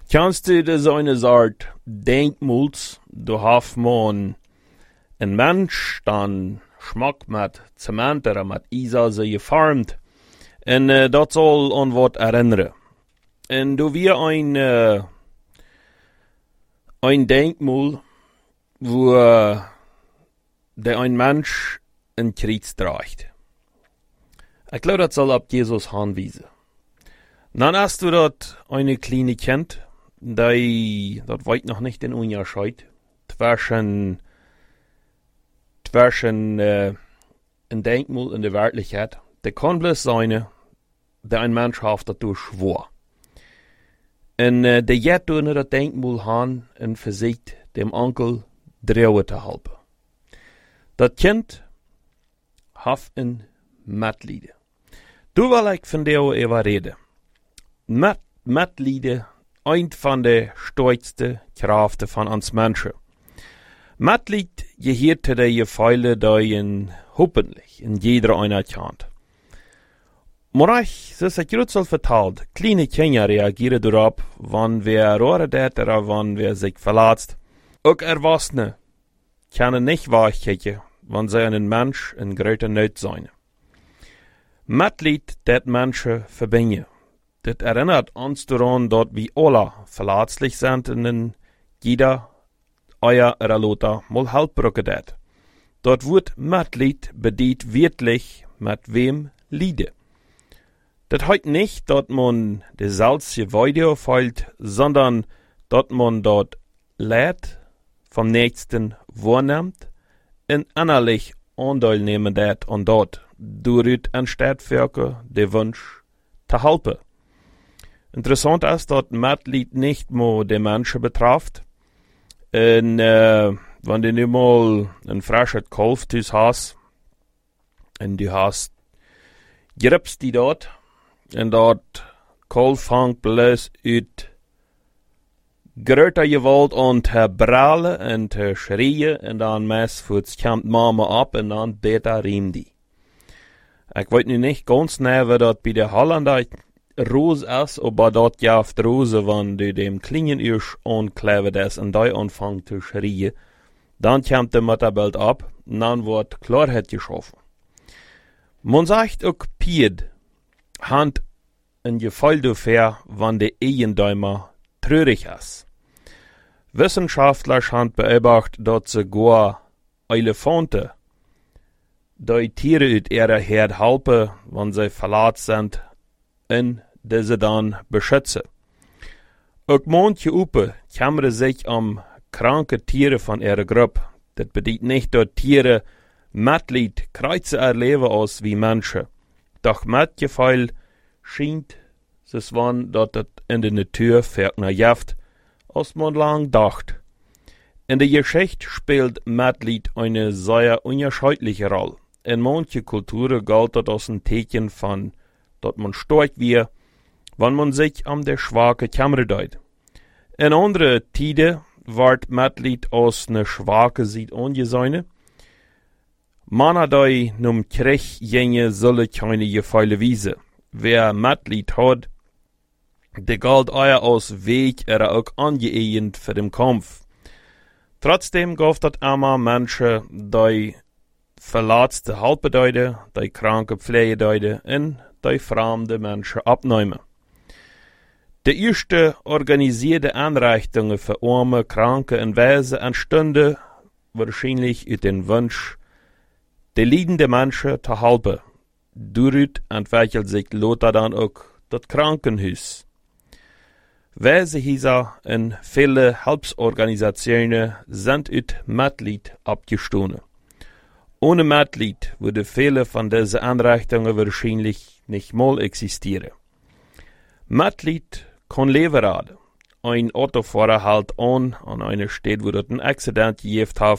Kannst du de so eine Art Denkmuls, du hast man ein Mensch, dann schmack mit Zement oder mit Isa sie geformt, und dat soll an wat erinnern. Und du wir ein Denkmul, wo der ein Mensch ein Kreuz trägt. Ich glaube, das soll ab Jesus hinweisen. Dann hast du dort eine kleine Kind, die dort weit noch nicht den Unterschied zwischen ein Denkmal in der Wirklichkeit. Der kann bloß sein, der ein Mensch hat dadurch schwor. Und der jet durch das Denkmal han und versiegt dem Onkel Dreue zu helfen. Das Kind hat ein Mitleiden. Du will ich von dir über reden. Mitleiden, ein von der stolzsten Kräfte von uns Menschen. Mitleid gehört zu den Gefühlen, die hoffentlich in jeder einer kennt. Maar ich, das ist gut so vertalt, kleine Kinder reagieren darauf, wenn wer rohre det oder wenn wer sich verletzt. Auch Erwachsene können nicht wegkicken, wenn sie einen Mensch in großer Not sein. Mitleid, das Menschen verbinden. Das erinnert uns daran, dass wir alle verletzlich sind und jeder euer oder Lothar mal Halt brauchen det. Dort wird Mitleid bedient wirklich mit wem Liede. Das heißt nicht, dass man die salzige Weide fällt, sondern dass man dort Leid vom Nächsten wahrnimmt und innerlich Anteil nehmen dat und dort durch anstatt für den Wunsch zu helfen. Interessant ist, dass Mitleid nicht nur die Menschen betrifft. Und wenn du nicht mal ein frisches Kalf hast und du hast Grips die dort, und dort Kalf fängt bloß uit größer Gewalt an zu brallen und zu schreien, und dann meistens kommt Mama ab und dann beter riem die. Ich weiß nicht ganz genau, wie das bei der Holländer Rose ist, aber dort jaft Rose, wenn du dem Klingen Irsch anklevet ist und die anfängt zu schreien, dann kommt der Mutterbild ab und dann wird Klarheit geschaffen. Man sagt auch Pied, Hand ein Gefühl dafür, wenn der Eigendäumer traurig ist. Wissenschaftler haben beobachtet, dass sogar Elefanten die Tiere aus ihrer Herde helfen, wenn sie verletzt sind, und diese dann beschützen. Auch manche Upe kümmern sich um kranke Tiere von ihrer Gruppe. Das bedeutet nicht, dass Tiere Mitleid kreuze erleben als wie Menschen. Doch Mitgefühl scheint es wann, dass das in der Natur ferner jaft, als man lang dacht. In der Geschichte spielt Mitleid eine sehr unterschiedliche Rolle. In manchen Kulturen galt das als ein Zeichen von, dass man stark wird, wenn man sich um der Schwache kümmert. In anderen Tiden wird Mitleid als eine schwache Seite angesehen. Männer, die num Krieg gingen, sollen keine Gefühle wiesen. Wer Mitleid hat, der galt eher als Weg oder auch angeehend für den Kampf. Trotzdem gab es immer Menschen, die verletzte helfen deuten, die kranke pflegen deuten und die fremde Menschen abnehmen. Die erste organisierte Einrichtungen für Arme, Kranke und Waise entstanden wahrscheinlich aus dem Wunsch, die leidenden Menschen zu helfen. Dadurch entwickelt sich Lothar dann auch das Krankenhaus. Waisehäuser und viele Hilfsorganisationen sind aus Mitleid abgestoßen. Ohne Mitleid würde viele von diesen Einrichtungen wahrscheinlich nicht mal existieren. Mitleid kann Leben retten. Ein Autofahrer hält an einer Stelle, wo dort ein Accident gegeben hat.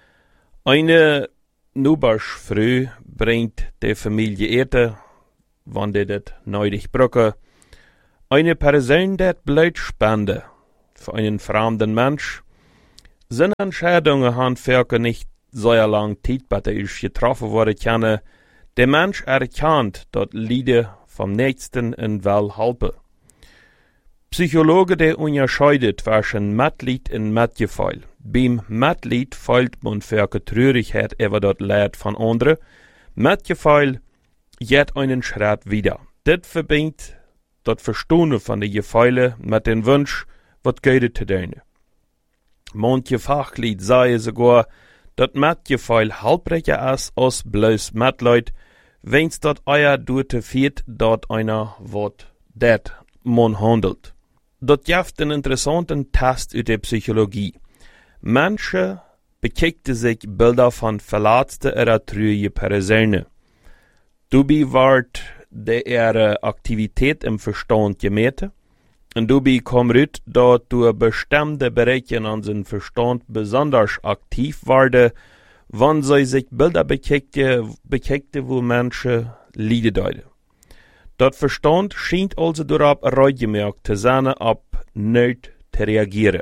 Eine Nuberschfrüh bringt die Familie Erde, wenn die das nötig brauchen. Eine Person, die bleibt spenden für einen fremden Mensch. Seine Entscheidungen haben für nicht sehr lange Zeit bei der ist getroffen worden können. Der Mensch erkennt, dass Lieder vom Nächsten in will helfen. Psychologen der unterscheidet zwischen Mitleid und Mitgefühl. Beim Mitleid feilt man für Traurigkeit über das Leid von anderen. Mitgefühl geht einen Schritt wieder. Das verbindet das Verstehen von den Gefühlen mit dem Wunsch, was Gute zu tun. Manche Fachleute sagen sogar, dass Mitgefühl halbriger ist als bloß Mitleid, wenn's dat euer dute fehlt, dat einer wat dat man handelt. Dat gibt einen interessanten Test uit der Psychologie. Menschen bekijken sich Bilder von verletzten oder treuen Personen. Dabei wird ihre Aktivität im Verstand gemessen. Und dabei kommt raus, dass durch bestimmte Bereiche an seinem Verstand besonders aktiv werden, wenn sie sich Bilder bekijken, wo Menschen Leiden deuten. Das Verstand scheint also darauf reitgemerkt zu sein, ab nicht zu reagieren.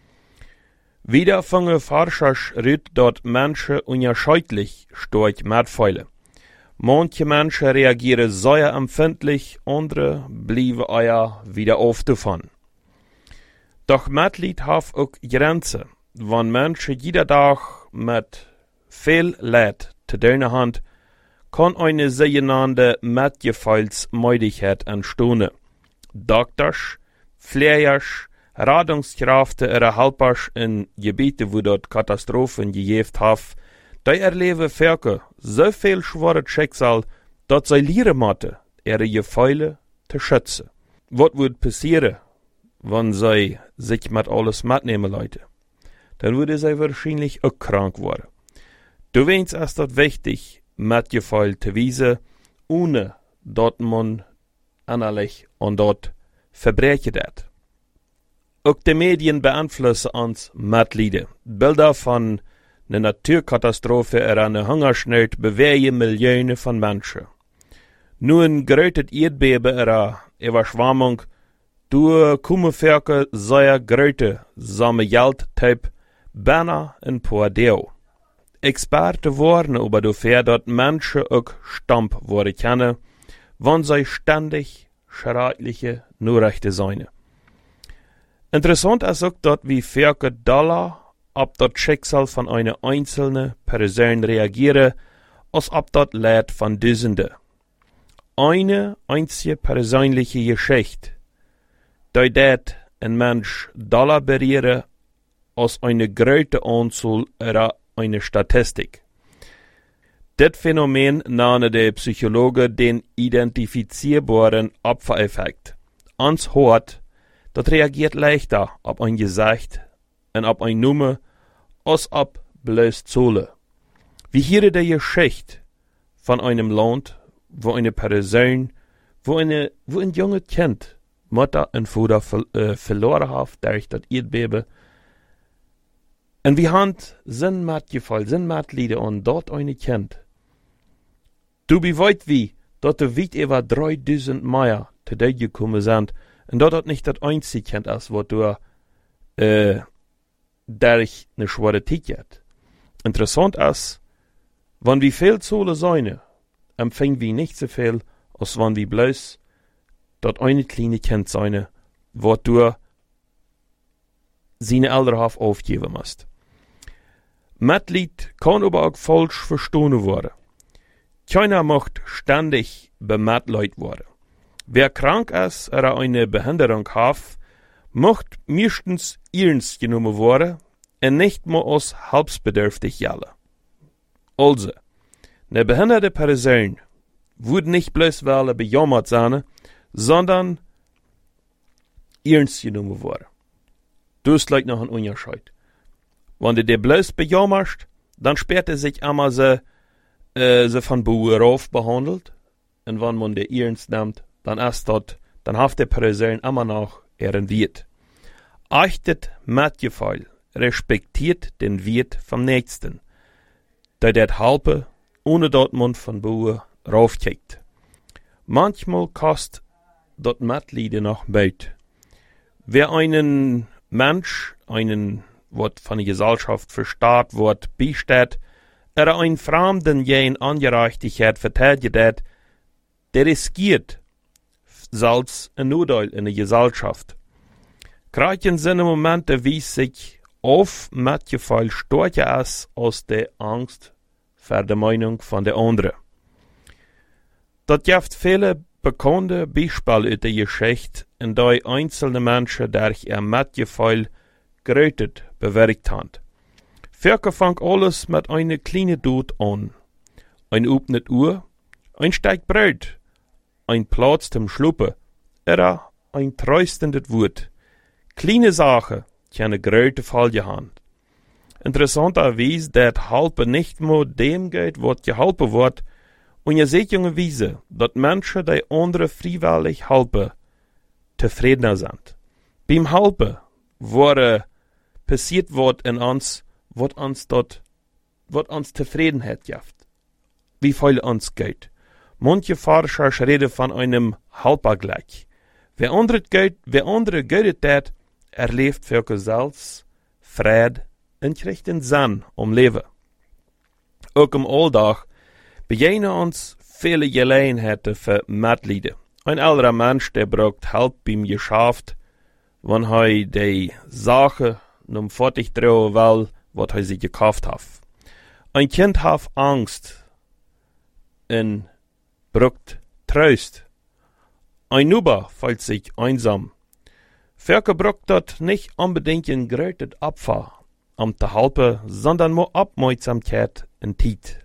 Wieder fangen Forscher an, dass Menschen unterschiedlich stark mitfühlen. Manche Menschen reagieren sehr empfindlich, andere bleiben eher wieder auf davon. Doch Mitleid hat auch Grenzen. Wenn Menschen jeden Tag mit viel Leid zu tun haben, kann eine sogenannte Mitgefühlsmüdigkeit entstehen. Doktors, Pflegers, Rettungskräfte oder Helpers in Gebieten, wo dort Katastrophen gegeben haben, die erleben Völker so viel schwere Schicksal, dass sie lernen müssen, ihre Gefühle zu schützen. Was wird passieren, wenn sie sich mit alles mitnehmen Leute? Dann würde sie wahrscheinlich auch krank werden. Du weißt, ist das wichtig, Mitgefühl zu weisen, ohne dass man innerlich und dort Verbrechen hat. Auch die Medien beeinflussen uns Mitleiden. Bilder von einer Naturkatastrophe oder einer Hungersnot bewegen Millionen von Menschen. Nur ein großes Erdbeben oder Überschwemmung, kommen Völker sehr große Sammelgeldtyp beinahe ein paar Deo. Experten warnen aber dafür, dass Menschen auch stumpf werden können, wenn sie ständig schreckliche Nachrichten sein. Interessant ist auch, dass wie Völker Dollar auf das Schicksal von einer einzelnen Person reagieren, als ob das Leid von Dutzenden. Eine einzige persönliche Geschichte, die das ein Mensch Dollar berühren, als eine große Anzahl oder eine Statistik. Das Phänomen nennen die Psychologen den identifizierbaren Opfereffekt. Ans Hort, das reagiert leichter auf ein Gesicht und auf eine Nummer als auf bloß Zahlen. Wie hier die Geschichte von einem Land, wo eine Person, wo ein junges Kind Mutter und Vater verloren hat durch das Erdbeben. Und wir haben sind Mitgefühl, sind Mitleiden und dort eine Kind. Du beweit wie, dort weit über 3000 Meier zu dir gekommen sind, und dort nicht das einzige Kind ist, was du durch eine schwere Zeit hat. Interessant ist, wenn wir viel Zahlen sein, empfangen wir nicht so viel, als wenn wir bloß das eine kleine Kind sein, was du seine Eltern aufgeben musst. Mitleid kann aber auch falsch verstanden werden. Keiner macht ständig bemitleidet werden. Wer krank ist oder eine Behinderung hat, macht meistens ernst genommen werden und nicht mehr als hilfsbedürftig gelten. Also, eine behinderte Person wird nicht bloß bejammert sein, sondern ernst genommen werden. Das ist gleich noch ein Unterschied. Wenn du dich bloß bejammerst, dann sperrt sich einmal sie von Beruf behandelt. Und wenn man die ernst nimmt, dann hat die Person immer noch ihren Wert. Achtet Mitgefühl, respektiert den Wert vom Nächsten. Der det helfen, ohne dass man von Beruf raufkickt. Manchmal kostet das Mitleiden noch Geld. Wer einen Mensch, was von der Gesellschaft verstaat wird, beisteht, oder ein Fremden jen Angerechtigkeit verteidigt, der riskiert selbst ein Notteil in der Gesellschaft. Gerade in seine Momente wies sich auf manche Fall stärker aus der Angst vor der Meinung von der anderen. Das gibt viele bekannte Beispiele aus der Geschichte, in der einzelne Menschen durch ihr manche Fall Grötet bewirkt haben. Firke fängt alles mit einer kleinen Dut an. Ein upnet Uhr, ein Steig Brot, ein Platz zum Schluppen, oder ein tröstendes Wort. Kleine Sachen können große Folgen haben. Interessanterweise, dass Halpe nicht nur dem geht, was geholpen wird, und je seht junge Wiese, dass Menschen, die andere freiwillig helfen, zufriedener sind. Beim Helpen wurde passiert wird in uns, was uns Zufriedenheit gibt. Wie viel uns geht. Manche Forscher reden von einem Helpergleich. Wer andere geht dat, erlebt für selbst Friede und kriegt den Sinn Leben. Auch im Alltag begegnen uns viele Gelegenheiten für Mitleiden. Ein älterer Mensch, der braucht Hilfe beim Geschäft, wenn er die Sache nun fertig drehen will, was er sich gekauft hat. Ein Kind hat Angst und braucht Trost. Ein Nuber fühlt sich einsam. Verke braucht dort nicht unbedingt ein großes Opfer, zu helfen, sondern nur Aufmerksamkeit und Zeit.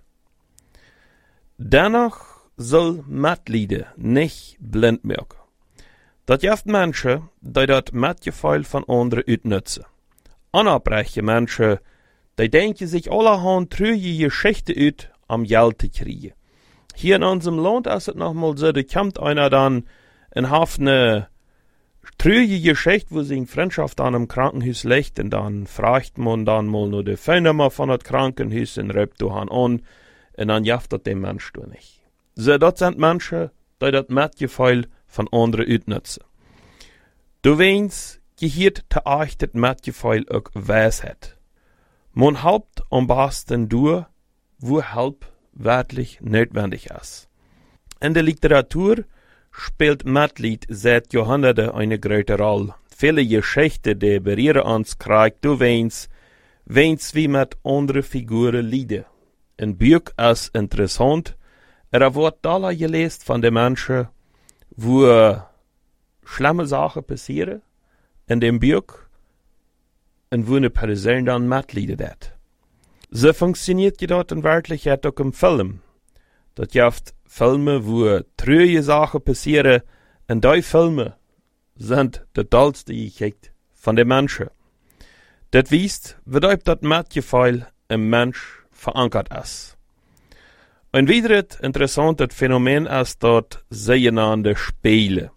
Dennoch soll Mitleiden nicht blind machen. Das gibt Menschen, die das Mitgefühl von anderen ausnutzen. Unabbreche Menschen, die denken sich allerhand trüge Geschichten aus, Geld zu kriegen. Hier in unserem Land ist es nochmal so, da kommt einer dann und hat eine trüge Geschichte, wo sie in Freundschaft an einem Krankenhaus liegt, und dann fragt man dann mal nur die Phonennummer von das Krankenhaus und ruft du an, und dann jaft das dem Mensch du nicht. So, das sind Menschen, die das Mitgefühl von anderen ausnutzen. Du weinst, gehört te achtet Mitgefühl auch Weisheit. Man helpt am besten durch, wo Hilfe wirklich notwendig ist. In der Literatur spielt Mitleid seit Jahrhunderten eine große Rolle. Viele Geschichten, die berühren uns, kriegt du weinst wie mit anderen Figuren leiden. Ein Buch ist interessant, wird da gelesen von den Menschen, wo schlimme Sachen passieren in dem Buch und wo eine Person dann mitleidet hat. So funktioniert das in Wirklichkeit auch im Film. Das gibt Filme, wo trüge Sachen passieren, und die Filme sind die tollste Geschichte von den Menschen. Das weist, wie das Mitgefühl im Mensch verankert ist. Ein weiteres interessantes Phänomen ist dort sogenannte Spiele.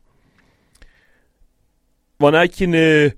Wenn ich eine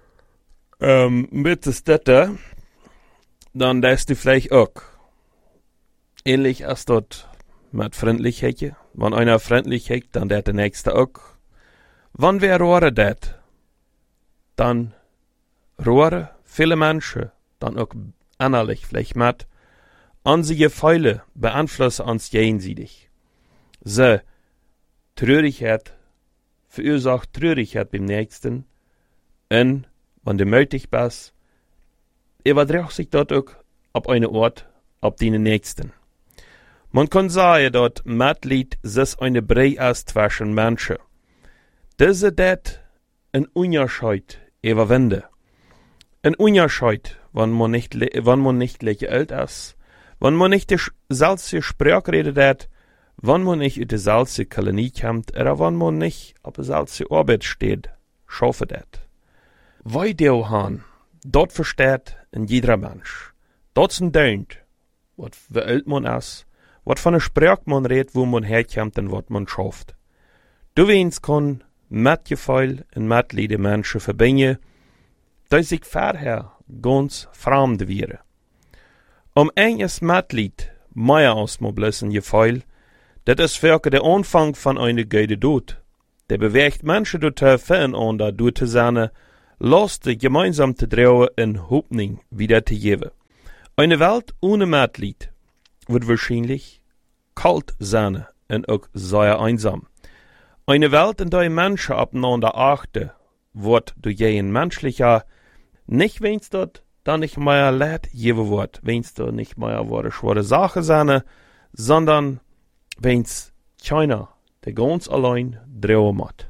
mitstette, dann lässt du vielleicht auch. Ähnlich ist dort mit Freundlichkeit. Wenn einer freundlich ist, dann der nächste auch. Wenn wir rohren das, dann rohren viele Menschen dann auch innerlich vielleicht mit. Unsere Gefühle beeinflussen uns gegenseitig. So, Traurigkeit verursacht Traurigkeit beim Nächsten. Und, wenn du möglich bist, überträgt sich dort auch auf einen Ort, auf den Nächsten. Man kann sagen, dass Mitleid ist eine Brei ist zwischen Menschen. Diese das ein Unterschied überwinden. Ein Unterschied, wenn man nicht gleich alt ist, wenn man nicht die selbe Sprache redet hat, wenn man nicht in die selbe Kolonie kommt, oder wenn man nicht auf der selben Arbeit steht, schafft hat. Weil die haben, dort versteht in jeder Mensch. Dort sind Dönt, wie alt man ist, was von der Sprache man redet, wo man herkommt und was man schafft. Du weinst kann Mitgefühl und Mitleid Menschen verbinden, die sich vorher ganz fremd wären. Eines Mitleid mehr ausmobilisieren Gefühl, das ist für der Anfang von einer guten Tod. Der bewegt Menschen dazu füreinander durch zu sein, Lust gemeinsam zu drehen in Hoffnung wieder zu geben. Eine Welt ohne Mitleid wird wahrscheinlich kalt sein und auch sehr einsam. Eine Welt, in der Menschen aufeinander achten wird durch jeden menschlicher, nicht wenn's dort dann nicht mehr leid geben wird, wenn's dort nicht mehr schwere Sache sein, sondern wenn's keiner, der ganz allein drehen muss.